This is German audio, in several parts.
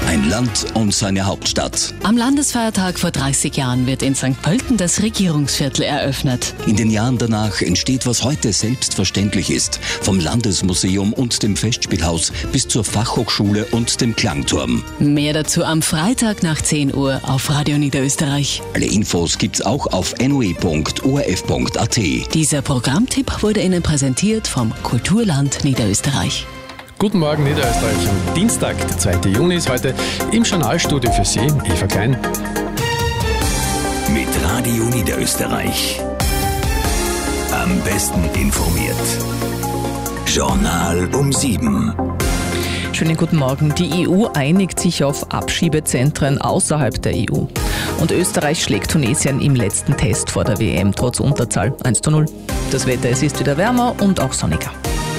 Ein Land und seine Hauptstadt. Am Landesfeiertag vor 30 Jahren wird in St. Pölten das Regierungsviertel eröffnet. In den Jahren danach entsteht, was heute selbstverständlich ist. Vom Landesmuseum und dem Festspielhaus bis zur Fachhochschule und dem Klangturm. Mehr dazu am Freitag nach 10 Uhr auf Radio Niederösterreich. Alle Infos gibt's auch auf noe.orf.at. Dieser Programmtipp wurde Ihnen präsentiert vom Kulturland Niederösterreich. Guten Morgen Niederösterreich. Am Dienstag, der 2. Juni ist heute im Journalstudio für Sie, Eva Klein. Mit Radio Niederösterreich. Am besten informiert. Journal um 7. Schönen guten Morgen. Die EU einigt sich auf Abschiebezentren außerhalb der EU. Und Österreich schlägt Tunesien im letzten Test vor der WM, trotz Unterzahl 1:0. Das Wetter, es ist wieder wärmer und auch sonniger.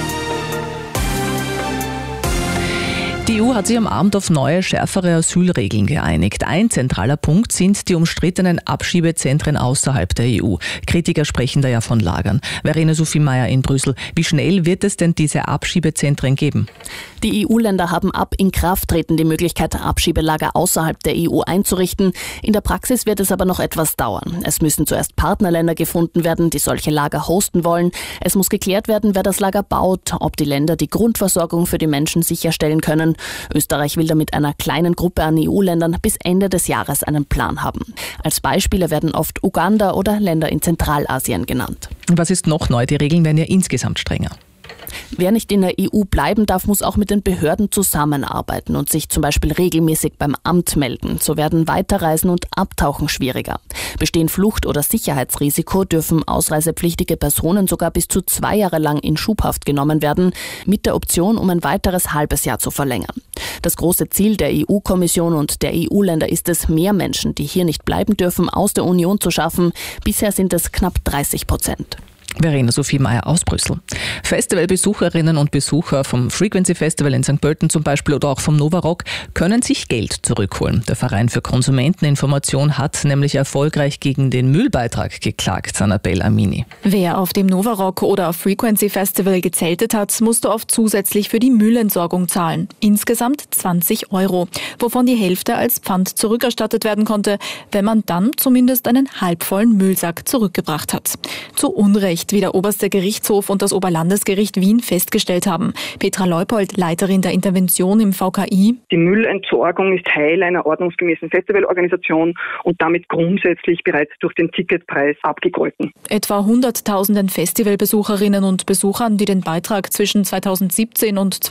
Die EU hat sich am Abend auf neue, schärfere Asylregeln geeinigt. Ein zentraler Punkt sind die umstrittenen Abschiebezentren außerhalb der EU. Kritiker sprechen da ja von Lagern. Verena Sophie Meyer in Brüssel. Wie schnell wird es denn diese Abschiebezentren geben? Die EU-Länder haben ab Inkrafttreten die Möglichkeit, Abschiebelager außerhalb der EU einzurichten. In der Praxis wird es aber noch etwas dauern. Es müssen zuerst Partnerländer gefunden werden, die solche Lager hosten wollen. Es muss geklärt werden, wer das Lager baut, ob die Länder die Grundversorgung für die Menschen sicherstellen können. Österreich will da mit einer kleinen Gruppe an EU-Ländern bis Ende des Jahres einen Plan haben. Als Beispiele werden oft Uganda oder Länder in Zentralasien genannt. Was ist noch neu? Die Regeln werden ja insgesamt strenger. Wer nicht in der EU bleiben darf, muss auch mit den Behörden zusammenarbeiten und sich zum Beispiel regelmäßig beim Amt melden. So werden Weiterreisen und Abtauchen schwieriger. Bestehen Flucht- oder Sicherheitsrisiko, dürfen ausreisepflichtige Personen sogar bis zu 2 Jahre lang in Schubhaft genommen werden, mit der Option, um ein weiteres halbes Jahr zu verlängern. Das große Ziel der EU-Kommission und der EU-Länder ist es, mehr Menschen, die hier nicht bleiben dürfen, aus der Union zu schaffen. Bisher sind es knapp 30%. Verena Sophie Meyer aus Brüssel. Festivalbesucherinnen und Besucher vom Frequency Festival in St. Pölten zum Beispiel oder auch vom Nova Rock können sich Geld zurückholen. Der Verein für Konsumenteninformation hat nämlich erfolgreich gegen den Müllbeitrag geklagt, Annabelle Amini. Wer auf dem Nova Rock oder auf Frequency Festival gezeltet hat, musste oft zusätzlich für die Müllentsorgung zahlen. Insgesamt 20 €, wovon die Hälfte als Pfand zurückerstattet werden konnte, wenn man dann zumindest einen halbvollen Müllsack zurückgebracht hat. Zu Unrecht, wie der Oberste Gerichtshof und das Oberlandesgericht Wien festgestellt haben. Petra Leupold, Leiterin der Intervention im VKI. Die Müllentsorgung ist Teil einer ordnungsgemäßen Festivalorganisation und damit grundsätzlich bereits durch den Ticketpreis abgegolten. Etwa 100.000 Festivalbesucherinnen und Besuchern, die den Beitrag zwischen 2017 und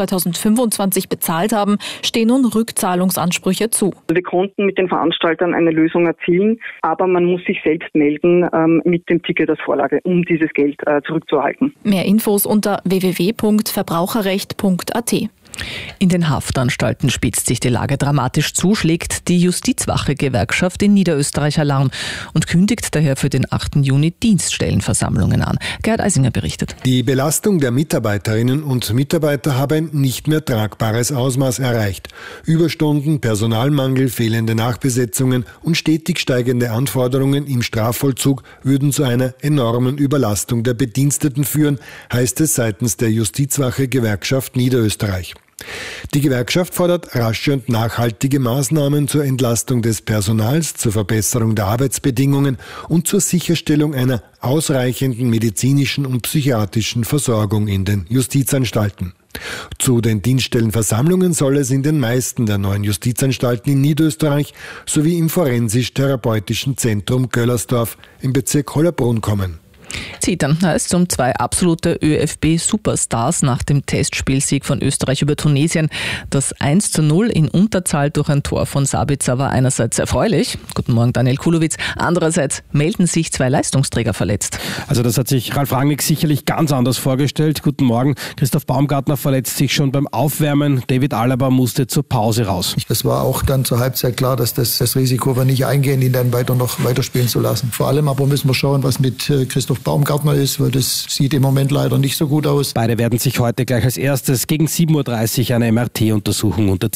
2025 bezahlt haben, stehen nun Rückzahlungsansprüche zu. Wir konnten mit den Veranstaltern eine Lösung erzielen, aber man muss sich selbst melden mit dem Ticket als Vorlage, um dieses Geld zurückzuerhalten. Mehr Infos unter www.verbraucherrecht.at. In den Haftanstalten spitzt sich die Lage dramatisch zu, schlägt die Justizwache-Gewerkschaft in Niederösterreich Alarm und kündigt daher für den 8. Juni Dienststellenversammlungen an. Gerhard Eisinger berichtet. Die Belastung der Mitarbeiterinnen und Mitarbeiter habe ein nicht mehr tragbares Ausmaß erreicht. Überstunden, Personalmangel, fehlende Nachbesetzungen und stetig steigende Anforderungen im Strafvollzug würden zu einer enormen Überlastung der Bediensteten führen, heißt es seitens der Justizwache-Gewerkschaft Niederösterreich. Die Gewerkschaft fordert rasche und nachhaltige Maßnahmen zur Entlastung des Personals, zur Verbesserung der Arbeitsbedingungen und zur Sicherstellung einer ausreichenden medizinischen und psychiatrischen Versorgung in den Justizanstalten. Zu den Dienststellenversammlungen soll es in den meisten der neuen Justizanstalten in Niederösterreich sowie im Forensisch-Therapeutischen Zentrum Göllersdorf im Bezirk Hollabrunn kommen. Zittern heißt um 2 absolute ÖFB-Superstars nach dem Testspielsieg von Österreich über Tunesien. Das 1:0 in Unterzahl durch ein Tor von Sabitzer war einerseits erfreulich. Guten Morgen, Daniel Kulowitz. Andererseits melden sich 2 Leistungsträger verletzt. Also das hat sich Ralf Rangnick sicherlich ganz anders vorgestellt. Guten Morgen. Christoph Baumgartner verletzt sich schon beim Aufwärmen. David Alaba musste zur Pause raus. Es war auch dann zur Halbzeit klar, dass das Risiko war nicht eingehen, ihn dann noch weiterspielen zu lassen. Vor allem aber müssen wir schauen, was mit Christoph Baumgartner ist, weil das sieht im Moment leider nicht so gut aus. Beide werden sich heute gleich als erstes gegen 7:30 Uhr einer MRT-Untersuchung unterziehen.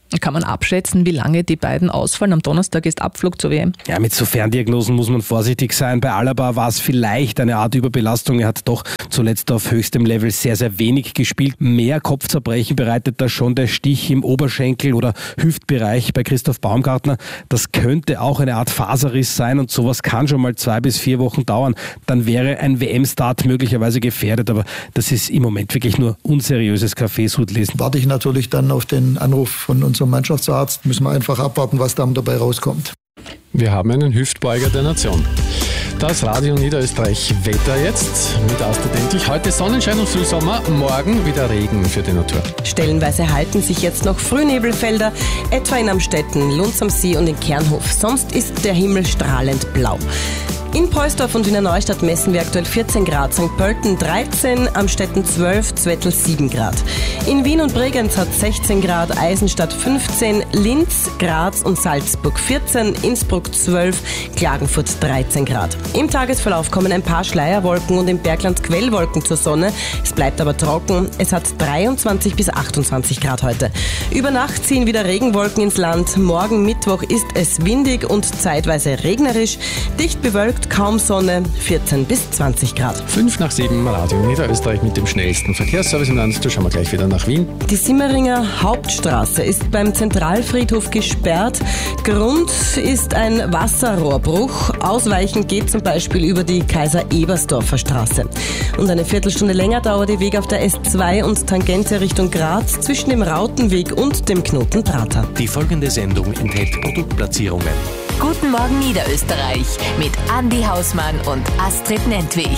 Kann man abschätzen, wie lange die beiden ausfallen? Am Donnerstag ist Abflug zur WM. Ja, mit so Ferndiagnosen muss man vorsichtig sein. Bei Alaba war es vielleicht eine Art Überbelastung. Er hat doch zuletzt auf höchstem Level sehr, sehr wenig gespielt. Mehr Kopfzerbrechen bereitet da schon der Stich im Oberschenkel- oder Hüftbereich bei Christoph Baumgartner. Das könnte auch eine Art Faserriss sein und sowas kann schon mal 2 bis 4 Wochen dauern. Dann wäre ein WM-Start möglicherweise gefährdet, aber das ist im Moment wirklich nur unseriöses Kaffeesudlesen. Warte ich natürlich dann auf den Anruf von unserem Mannschaftsarzt. Müssen wir einfach abwarten, was dann dabei rauskommt. Wir haben einen Hüftbeuger der Nation. Das Radio Niederösterreich Wetter jetzt mit Astrid Endlich. Heute Sonnenschein und Frühsommer, morgen wieder Regen für die Natur. Stellenweise halten sich jetzt noch Frühnebelfelder, etwa in Amstetten, Lunds am See und in Kernhof. Sonst ist der Himmel strahlend blau. In Poisdorf und Wiener Neustadt messen wir aktuell 14 Grad, St. Pölten 13, Amstetten 12, Zwettl 7 Grad. In Wien und Bregenz hat 16 Grad, Eisenstadt 15, Linz, Graz und Salzburg 14, Innsbruck 12, Klagenfurt 13 Grad. Im Tagesverlauf kommen ein paar Schleierwolken und im Bergland Quellwolken zur Sonne. Es bleibt aber trocken. Es hat 23 bis 28 Grad heute. Über Nacht ziehen wieder Regenwolken ins Land. Morgen Mittwoch ist es windig und zeitweise regnerisch. Dicht bewölkt, kaum Sonne, 14 bis 20 Grad. 5 nach 7, Radio Niederösterreich mit dem schnellsten Verkehrsservice im Land. Da schauen wir gleich wieder nach Wien. Die Simmeringer Hauptstraße ist beim Zentralfriedhof gesperrt. Grund ist ein Wasserrohrbruch. Ausweichen geht zum Beispiel über die Kaiser-Ebersdorfer Straße. Und eine Viertelstunde länger dauert der Weg auf der S2 und Tangente Richtung Graz zwischen dem Rautenweg und dem Knoten Prater. Die folgende Sendung enthält Produktplatzierungen. Guten Morgen Niederösterreich mit Andi Hausmann und Astrid Nentwich.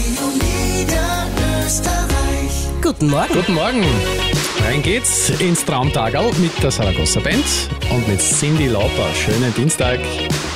Guten Morgen. Guten Morgen. Rein geht's ins Traumtagerl mit der Saragossa Band und mit Cyndi Lauper. Schönen Dienstag.